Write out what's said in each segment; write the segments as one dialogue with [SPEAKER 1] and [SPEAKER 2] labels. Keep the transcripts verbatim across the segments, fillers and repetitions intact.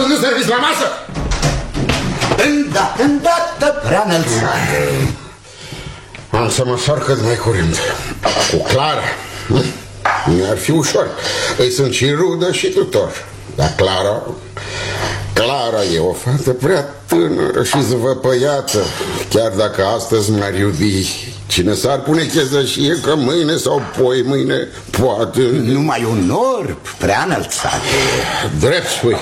[SPEAKER 1] nu serviți la masă?
[SPEAKER 2] Îndată, îndată, prea înălțate.
[SPEAKER 1] Am să mă sar cât mai curând. Cu Clara mi-ar fi ușor. Îi sunt și rudă și tutor. Dar Clara... Clara e o fată prea tânără și zvăpăiată. Chiar dacă astăzi m-ar iubi, cine s-ar pune cheză și e că mâine sau poi mâine poate...
[SPEAKER 2] Numai un orb prea înălțate.
[SPEAKER 1] Drept spui.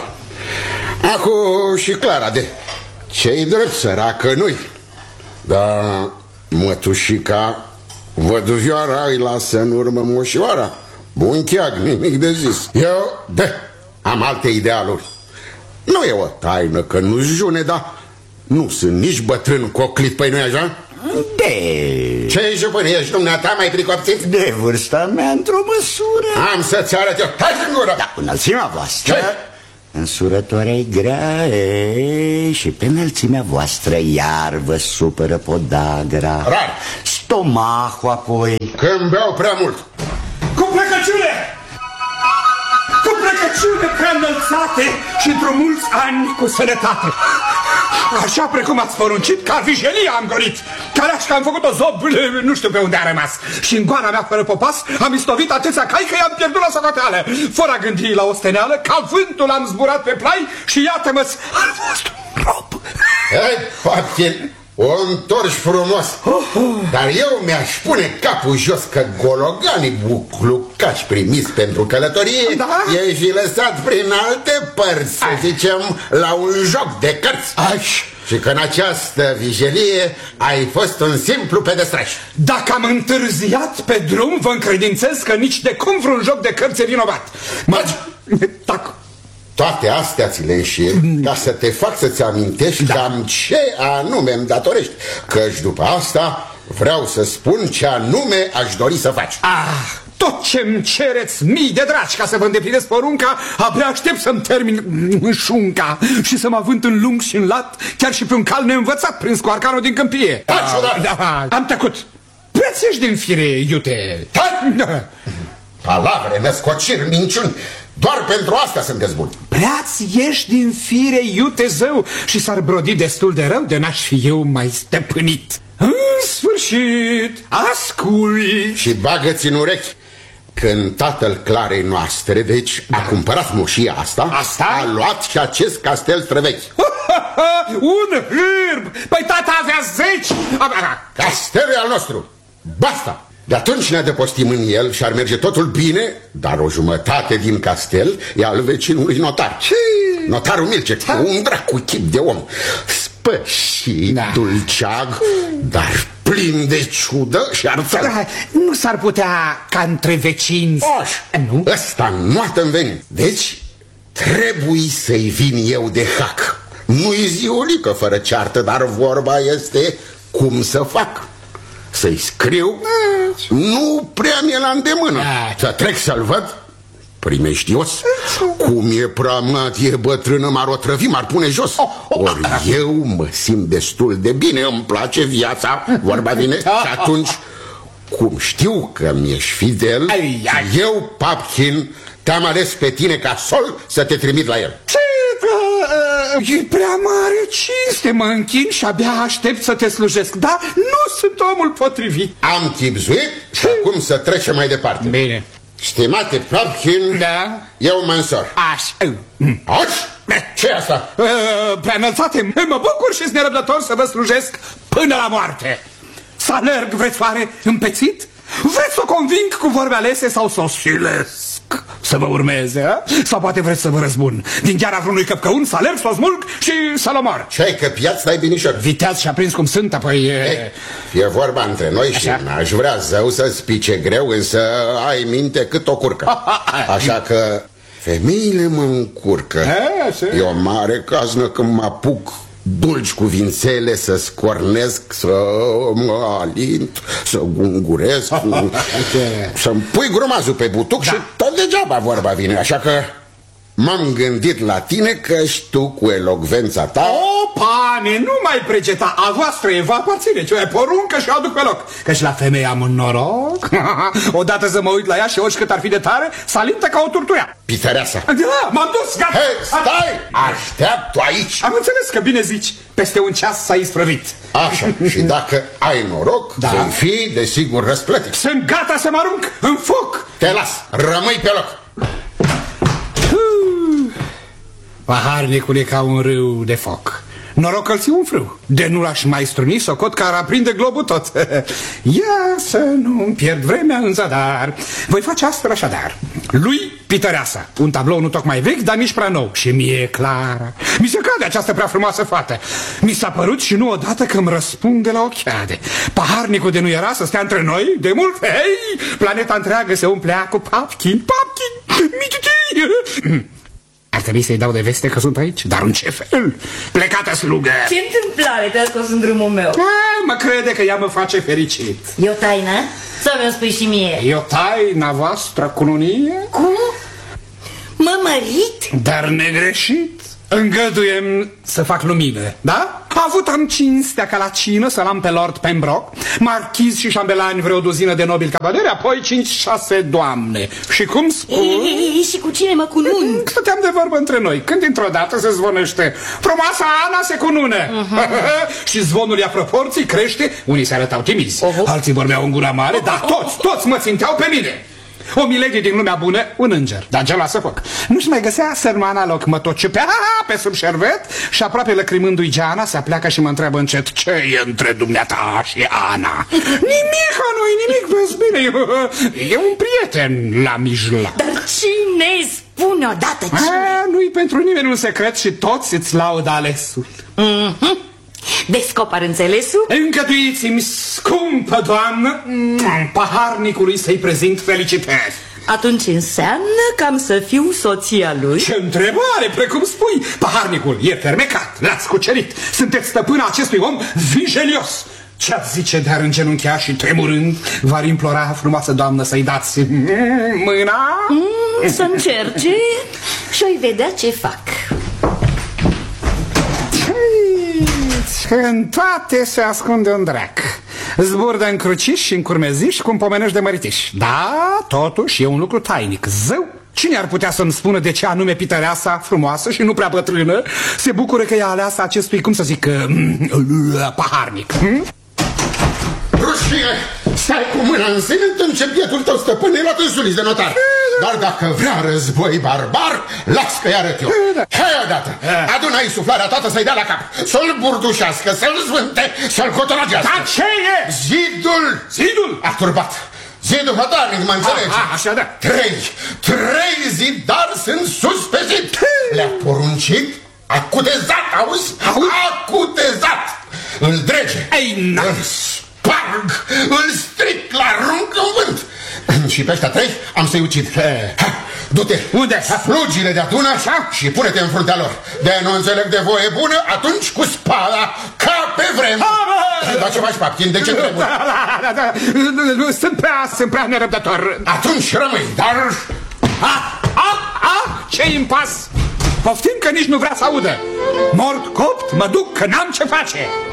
[SPEAKER 1] Acum și Clara, de ce-i drept, săracă nu-i. Dar mătușica, văduvioara, îi lasă în urmă moșioara. Bun cheag, nimic de zis. Eu, de, am alte idealuri. Nu e o taină că nu-s june, dar nu sunt nici bătrân coclit, păi nu-i așa?
[SPEAKER 2] De...
[SPEAKER 1] Ce-i jupâne, ești dumneata mai pricopțit?
[SPEAKER 2] De vârsta mea, într-o măsură.
[SPEAKER 1] Am să-ți arăt eu. Hai în gură!
[SPEAKER 2] Da, înălțimea voastră...
[SPEAKER 1] Ce?
[SPEAKER 2] Însurătoarea-i grea, e, și pe înălțimea voastră iar vă supără podagra.
[SPEAKER 1] Rar!
[SPEAKER 2] Stomahul apoi...
[SPEAKER 1] Când beau prea mult.
[SPEAKER 3] Cu plecăciune! Cu plecăciune prea înălțate și într-o mulți ani cu sănătate. Așa precum ați poruncit, ca vijelia am golit. Caleașca am făcut o zob, nu știu pe unde a rămas. Și în goara mea fără popas am istovit atâția cai că i-am pierdut la socoteală. Fără a gândi la osteneală, ca vântul am zburat pe plai și iată-mă-ți al vostru rob.
[SPEAKER 1] Hai, Papchen, o întorci frumos. Dar eu mi-aș pune capul jos că gologanii buclucași primiți pentru călătorie,
[SPEAKER 3] da?
[SPEAKER 1] ei fi lăsat prin alte părți, să zicem, la un joc de cărți.
[SPEAKER 3] Aș.
[SPEAKER 1] Și că în această vijelie ai fost un simplu pedestraș.
[SPEAKER 3] Dacă am întârziat pe drum, vă încredințez că nici de cum vreun joc de cărți e vinovat. Mă... Tac.
[SPEAKER 1] Toate astea ți le înșir ca să te fac să-ți amintești da. Cam ce anume îmi datorești. Căci după asta vreau să spun ce anume aș dori să faci.
[SPEAKER 3] Ah, tot ce-mi cereți mii de dragi ca să vă îndeplinesc porunca, abia aștept să-mi termin șunca și să mă avânt în lung și în lat, chiar și pe un cal neînvățat prins cu arcanul din câmpie.
[SPEAKER 1] Da, da,
[SPEAKER 3] da, am tăcut. Preț ești din fire, iute.
[SPEAKER 1] Da. Palavre, născociri, minciuni. Doar pentru asta sunteți buni.
[SPEAKER 3] Preați ești din fire, iute zău, și s-ar brodi destul de rău de n-aș fi eu mai stăpânit. În sfârșit, ascult.
[SPEAKER 1] Și bagă-ți în urechi. Când tatăl Clarei noastre, deci, da. A cumpărat moșia asta,
[SPEAKER 3] asta,
[SPEAKER 1] a luat și acest castel străvechi.
[SPEAKER 3] Un hârb! Păi tata avea zeci!
[SPEAKER 1] Castelul e al nostru. Basta! De atunci ne adăpostim în el și ar merge totul bine, dar o jumătate din castel e al vecinului notar. Ce? Notarul Milce, cu un dracu chip de om, spășit, da. Dulceag, dar plin de ciudă și arțel.
[SPEAKER 3] Da, nu s-ar putea ca între vecini?
[SPEAKER 1] Oș,
[SPEAKER 3] nu?
[SPEAKER 1] Ăsta nu-a-t-în venit. Deci trebuie să-i vin eu de hac. Nu-i ziulică fără ceartă, dar vorba este cum să fac. Să-i scriu, nu prea mi-e la îndemână. Să trec să-l văd, primejdios. Cum e pramat, e bătrână, m-ar otrăvi, m-ar pune jos. Ori eu mă simt destul de bine, îmi place viața, vorba vine. Și atunci, cum știu că mi-ești fidel, eu, Papchen, te-am ales pe tine ca sol să te trimit la el.
[SPEAKER 3] E prea mare cinste, mă închin și abia aștept să te slujesc. Da, nu sunt omul potrivit.
[SPEAKER 1] Am chibzuit și acum să trecem mai departe.
[SPEAKER 3] Bine.
[SPEAKER 1] Stimate Papchen,
[SPEAKER 3] da?
[SPEAKER 1] Eu mă însor.
[SPEAKER 3] Aș.
[SPEAKER 1] Aș? Ce-i asta?
[SPEAKER 3] Uh, prea înălțate, mă bucur și-s nerăbdător să vă slujesc până la moarte. Să alerg, vreți oare, împețit? Vreți să o conving cu vorbe alese sau să o silesc să vă urmeze, a? Sau poate vreți să vă răzbun din gheara vreunui căpcăun, să alerg, să o smulg și să-l omor.
[SPEAKER 1] Ce-ai căpiat, stai binișor.
[SPEAKER 3] Viteaz și aprins cum sunt, apoi... E,
[SPEAKER 1] e vorba între noi. Așa. Și aș vrea zău să-ți pice greu, însă ai minte cât o curcă. Așa că femeile mă încurcă. E, e o mare caznă când mă apuc dulci cuvințele să scornesc, să mă alint, să gunguresc, să-mi pui grumazul pe butuc, da. Și tot degeaba vorba vine. Așa că m-am gândit la tine că și tu cu elocvența ta...
[SPEAKER 3] O, pane, nu mai pregeta, a voastră e vă aparține, ce poruncă și o aduc pe loc. Căci la femeie am un noroc. Odată să mă uit la ea și oricât ar fi de tare, salintă ca o turtuia.
[SPEAKER 1] Pităreasa.
[SPEAKER 3] Da, m-am dus, gata.
[SPEAKER 1] Hei, stai, așteaptă aici.
[SPEAKER 3] Am înțeles că bine zici, peste un ceas s-a isprăvit.
[SPEAKER 1] Așa, și dacă ai noroc, da, vei fi, desigur, răsplătit.
[SPEAKER 3] Sunt gata să mă arunc în foc.
[SPEAKER 1] Te las, rămâi pe loc.
[SPEAKER 3] Paharnicul e ca un râu de foc. Noroc că-l ții un frâu. De nu l-aș mai struni, socot că ar aprinde globul tot. Ia să nu-mi pierd vremea în zadar. Voi face astfel așadar. Lui Pităreasa, un tablou nu tocmai vechi, dar nici prea nou. Și mie Clara. Mi se cade această prea frumoasă fată. Mi s-a părut și nu odată că îmi răspunde la ochiade. Paharnicul de nu era să stea între noi de mult. Hei, planeta întreagă se umplea cu papkin, papkin, mititi. Ar trebui să-i dau de veste că sunt aici, dar în ce fel? Plecată slugă!
[SPEAKER 4] Ce întâmplare te-a scos în drumul meu?
[SPEAKER 3] A, mă crede că ea mă face fericit.
[SPEAKER 4] E o taină? Sau mi-o spui și mie?
[SPEAKER 3] E o taina voastră cununie?
[SPEAKER 4] Cum? Mămărit?
[SPEAKER 3] Dar negreșit. Îngăduiem să fac lumină, da? A avut am cinstea ca la cină să l-am pe Lord Pembroke, marchiz și șambelani, vreo duzină de nobili cavaleri, apoi cinci-șase doamne. Și cum spun?
[SPEAKER 4] Ei, ei, și cu cine mă cunun?
[SPEAKER 3] Stăteam de vorbă între noi, când dintr-o dată se zvonește: frumoasa Ana se cunune. uh-huh. Și zvonul ia proporții, crește, unii se arătau timizi, uh-huh. alții vorbeau în gura mare, uh-huh. dar toți, toți mă ținteau pe mine. O milady din lumea bună, un înger, dar ce lasă foc. Nu-și mai găsea sărmana loc, mă tot ciupea pe sub șervet și aproape lăcrimându-i geana se apleacă și mă întreabă încet: ce e între dumneata și Ana? Nimic, nu-i nimic, vezi bine, e un prieten la mijloc.
[SPEAKER 4] Dar cine spune odată cine?
[SPEAKER 3] A, nu-i pentru nimeni un secret și toți îți laudă alesul.
[SPEAKER 4] Mhm. Descoper înțelesul?
[SPEAKER 3] Încătuiți-mi, scumpă doamnă, paharnicului să-i prezint felicitări.
[SPEAKER 4] Atunci înseamnă că am să fiu soția lui?
[SPEAKER 3] Ce întrebare, precum spui! Paharnicul e fermecat, l-ați cucerit. Sunteți stăpâna acestui om vigelios. Ce-ați zice de-ar îngenunchea și tremurând v-ar implora, frumoasă doamnă, să-i dați mâna?
[SPEAKER 4] Mm, să încerce și-o-i vedea ce fac.
[SPEAKER 3] În toate se ascunde un drac. Zburdă în cruciș și în curmeziș cum pomenești de măritiș. Da, totuși e un lucru tainic. Zău, cine ar putea să-mi spună de ce anume Pităreasa, frumoasă și nu prea bătrână, se bucură că e aleasă acestui, cum să zic, paharnic? Hm?
[SPEAKER 1] Rușine! Stai cu mâna în sân în timp ce bietul tău stăpân e luat în suliț de notar. Dar dacă vrea război barbar, las că-i arăt eu. Hai odată, adună aici suflarea toată să-i dea la cap, să-l burdușească, să-l zvânte, să-l cotoragească.
[SPEAKER 3] Dar ce e?
[SPEAKER 1] Zidul!
[SPEAKER 3] Zidul?
[SPEAKER 1] A turbat. Zidul hătarnic, mă înțelegi?
[SPEAKER 3] A, a, așa da.
[SPEAKER 1] Trei, trei zidari sunt sus pe zid. Le-a poruncit, a cutezat, auzi? A cutezat. Îl drege.
[SPEAKER 3] Ei, n-a.
[SPEAKER 1] Sparg, îl stric, l-arunc în vânt. Și pe ăștia trei am să-i ucid. Du-te.
[SPEAKER 3] Unde?
[SPEAKER 1] Slugile de adună și pune-te în fruntea lor. De nu înțeleg de voie bună, atunci cu spada, ca pe vreme. Dar ce faci, papkin? De ce trebuie?
[SPEAKER 3] Da, da, da. Sunt prea, sunt prea nerăbdător.
[SPEAKER 1] Atunci rămâi, dar...
[SPEAKER 3] Ah, ah, ah, ce impas! Poftim că nici nu vrea să audă. Mort copt, mă duc că n-am ce face.